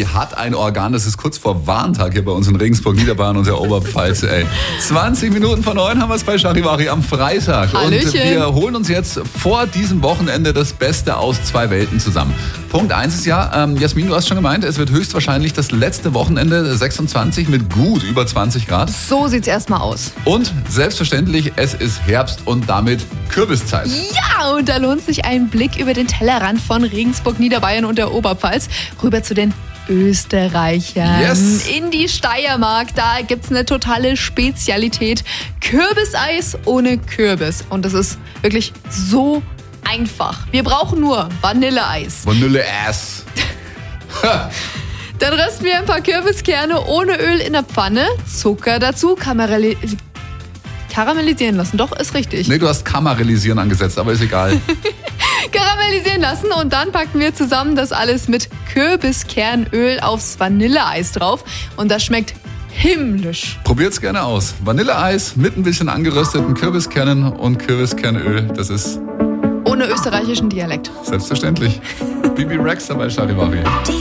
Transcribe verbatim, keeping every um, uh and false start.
hat ein Organ. Das ist kurz vor Warntag hier bei uns in Regensburg, Niederbayern und der Oberpfalz. Ey. zwanzig Minuten vor neun haben wir es bei Charivari am Freitag. Hallöchen. Und wir holen uns jetzt vor diesem Wochenende das Beste aus zwei Welten zusammen. Punkt eins ist ja, ähm, Jasmin, du hast schon gemeint, es wird höchstwahrscheinlich das letzte Wochenende sechsundzwanzig mit gut über zwanzig Grad. So sieht's erstmal aus. Und selbstverständlich, es ist Herbst und damit Kürbiszeit. Ja, und da lohnt sich ein Blick über den Tellerrand von Regensburg, Niederbayern und der Oberpfalz rüber zu den Österreichern. Yes. In die Steiermark, da gibt's eine totale Spezialität. Kürbiseis ohne Kürbis. Und das ist wirklich so einfach. Wir brauchen nur Vanilleeis. Vanilleeis. Dann rösten wir ein paar Kürbiskerne ohne Öl in der Pfanne. Zucker dazu, karamell- karamellisieren lassen. Doch, ist richtig. Nee, du hast karamellisieren angesetzt, aber ist egal. Karamellisieren lassen und dann packen wir zusammen das alles mit Kürbiskernöl aufs Vanilleeis drauf. Und das schmeckt himmlisch. Probiert's gerne aus. Vanilleeis mit ein bisschen angerösteten Kürbiskernen und Kürbiskernöl. Das ist Ohne österreichischen Dialekt. selbstverständlich. Bibi Rex dabei Charivari.